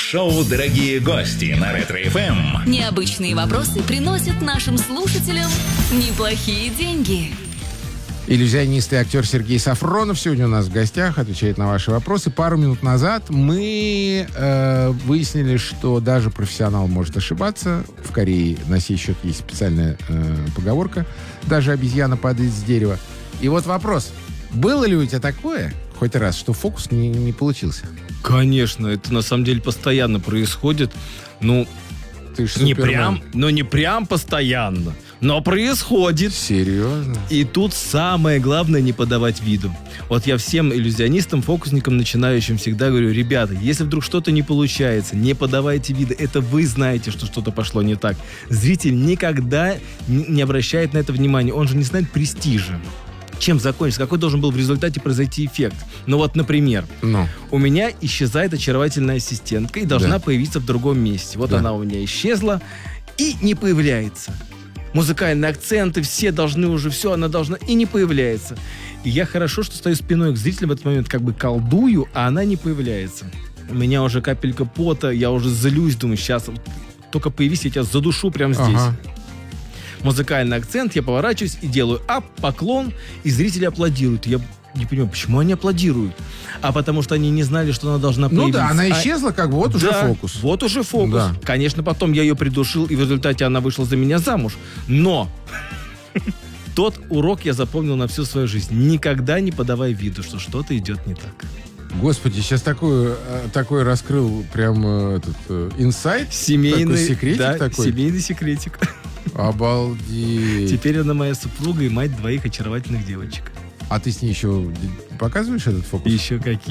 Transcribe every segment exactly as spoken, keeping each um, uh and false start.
Шоу «Дорогие гости» на Ретро-эф эм. Необычные вопросы приносят нашим слушателям неплохие деньги. Иллюзионист и актер Сергей Сафронов сегодня у нас в гостях, отвечает на ваши вопросы. Пару минут назад мы э, выяснили, что даже профессионал может ошибаться. В Корее на сей счет есть специальная э, поговорка. Даже обезьяна падает с дерева. И вот вопрос. Было ли у тебя такое хоть раз, что фокус не, не получился? Конечно, это на самом деле постоянно происходит. Ну, Ты ж не Супермен. прям, но не прям постоянно. Но происходит. Серьезно? И тут самое главное не подавать виду. Вот я всем иллюзионистам, фокусникам, начинающим всегда говорю: ребята, если вдруг что-то не получается, не подавайте вида. Это вы знаете, что что-то пошло не так. Зритель никогда не обращает на это внимания. Он же не знает престижа. Чем закончится, какой должен был в результате произойти эффект. Ну вот, например, Ну. у меня исчезает очаровательная ассистентка и должна Да. появиться в другом месте. Вот Да. она у меня исчезла и не появляется. Музыкальные акценты, все должны уже, все, она должна, и не появляется. И я хорошо, что стою спиной к зрителям в этот момент, как бы колдую, а она не появляется. У меня уже капелька пота, я уже злюсь, думаю, сейчас вот, только появись, я тебя задушу прямо здесь. Ага. Музыкальный акцент, я поворачиваюсь и делаю ап, поклон, и зрители аплодируют. Я не понимаю, почему они аплодируют. А потому что они не знали, что она должна Ну появиться. да, она А- исчезла, как бы вот уже Да, фокус. Вот уже фокус. Да. Конечно, потом я ее придушил, и в результате она вышла за меня замуж. Но тот урок я запомнил на всю свою жизнь. Никогда не подавай виду, что что-то идет не так. Господи, сейчас такой, э, такой раскрыл прям э, этот э, инсайт. Семейный, Такой секретик да, такой. семейный секретик. Обалдеть. Теперь она моя супруга и мать двоих очаровательных девочек. А ты с ней еще показываешь этот фокус? Еще какие.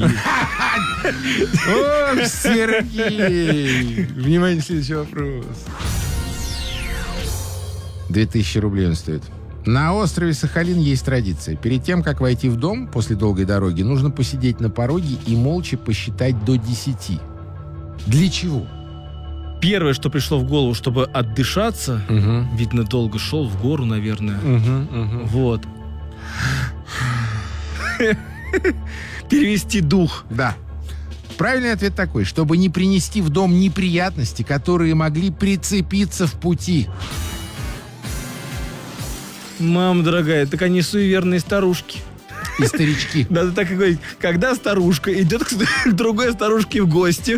О, Сергей! Внимание, следующий вопрос. Две тысячи рублей он стоит. На острове Сахалин есть традиция. Перед тем, как войти в дом после долгой дороги, нужно посидеть на пороге и молча посчитать до десяти. Для чего? Первое, что пришло в голову, чтобы отдышаться, Угу. видно, долго шел в гору, наверное. Угу, угу. Вот. Перевести дух. Да. Правильный ответ такой: чтобы не принести в дом неприятности, которые могли прицепиться в пути. Мама дорогая, так они суеверные старушки. И старички. Надо так и говорить. Когда старушка идет к другой старушке в гости,